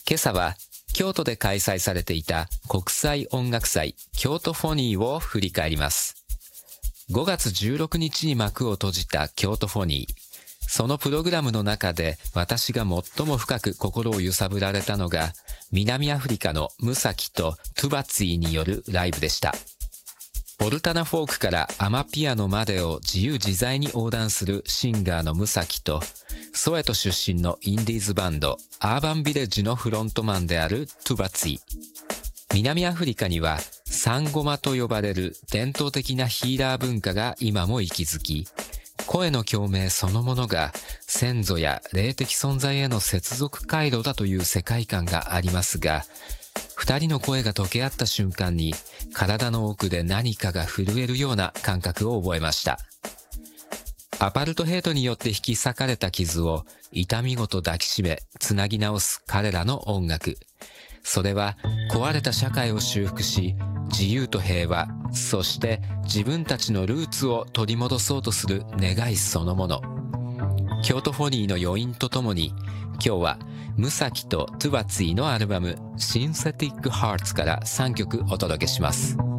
今朝は京都で開催されていた国際音楽祭京都フォニーを振り返ります。5月16日に幕を閉じた京都フォニー。そのプログラムの中で私が最も深く心を揺さぶられたのが南アフリカのムサキとトゥバツィによるライブでした。オルタナフォークからアマピアノまでを自由自在に横断するシンガーのムサキとソエト出身のインディーズバンドアーバンビレッジのフロントマンであるトゥバツィ。南アフリカにはサンゴマと呼ばれる伝統的なヒーラー文化が今も息づき、声の共鳴そのものが先祖や霊的存在への接続回路だという世界観がありますが、二人の声が溶け合った瞬間に体の奥で何かが震えるような感覚を覚えました。アパルトヘイトによって引き裂かれた傷を痛みごと抱きしめつなぎ直す彼らの音楽。それは壊れた社会を修復し、自由と平和、そして自分たちのルーツを取り戻そうとする願いそのもの。京都フォニーの余韻とともに、今日はムサキとトゥバツィのアルバムシンセティックハーツから3曲お届けします。